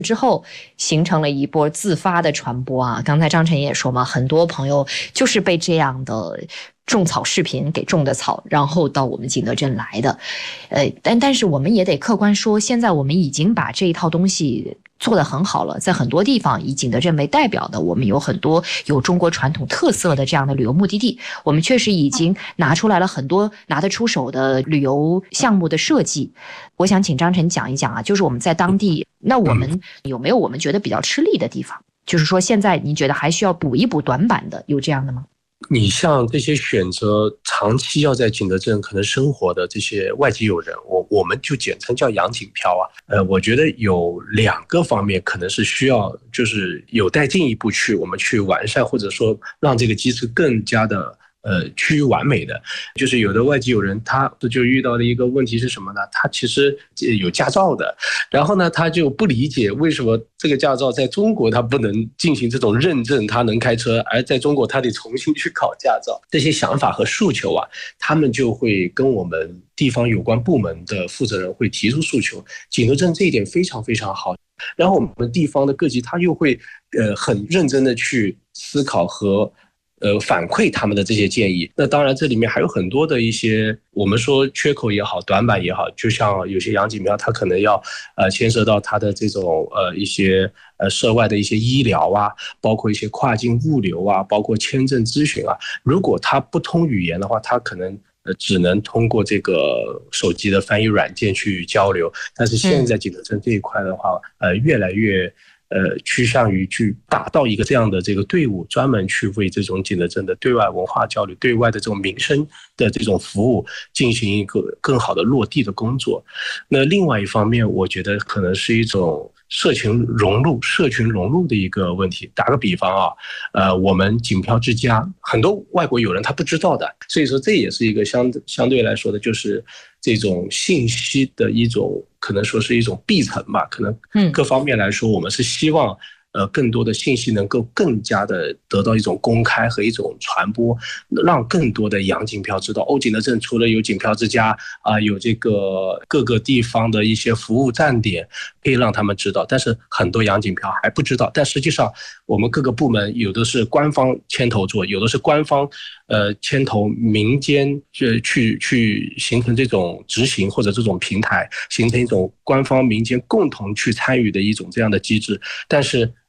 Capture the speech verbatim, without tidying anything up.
之后形成了一波自发的传播啊。刚才张晨也说嘛，很多朋友就是被这样的种草视频给种的草，然后到我们景德镇来的。呃，但但是我们也得客观说，现在我们已经把这一套东西做得很好了，在很多地方以景德镇为代表的，我们有很多有中国传统特色的这样的旅游目的地，我们确实已经拿出来了很多拿得出手的旅游项目的设计。我想请张晨讲一讲啊，就是我们在当地，那我们有没有我们觉得比较吃力的地方？就是说现在你觉得还需要补一补短板的，有这样的吗？ 你像这些选择长期要在景德镇可能生活的这些外籍友人，我我们就简称叫洋景漂啊。呃，我觉得有两个方面可能是需要，就是有待进一步去我们去完善，或者说让这个机制更加的呃趋于完美的。就是有的外籍友人他就遇到的一个问题是什么呢？他其实有驾照的，然后呢他就不理解为什么这个驾照在中国他不能进行这种认证，他能开车，而在中国他得重新去考驾照。这些想法和诉求啊，他们就会跟我们地方有关部门的负责人会提出诉求。景德镇这一点非常非常好，然后我们地方的各级他又会呃很认真的去思考和呃，反馈他们的这些建议。那当然这里面还有很多的一些我们说缺口也好，短板也好，就像有些洋景漂它可能要呃牵涉到它的这种呃一些呃涉外的一些医疗啊，包括一些跨境物流啊，包括签证咨询啊，如果它不通语言的话，它可能呃只能通过这个手机的翻译软件去交流。但是现在景德镇这一块的话，呃越来越呃，趋向于去打造一个这样的这个队伍，专门去为这种景德镇的对外文化交流、对外的这种民生的这种服务进行一个更好的落地的工作。那另外一方面，我觉得可能是一种社群融入、社群融入的一个问题。打个比方啊，呃，我们景漂之家很多外国友人他不知道的，所以说这也是一个相相对来说的，就是这种信息的一种，可能说是一种闭层吧。可能各方面来说，我们是希望呃更多的信息能够更加的得到一种公开和一种传播，让更多的洋景漂知道，哦，景德镇除了有景漂之家啊、呃，有这个各个地方的一些服务站点，可以让他们知道。但是很多洋景漂还不知道，但实际上我们各个部门有的是官方牵头做，有的是官方呃牵头民间去去去形成这种执行或者这种平台，形成一种官方民间共同去参与的一种这样的机制。但是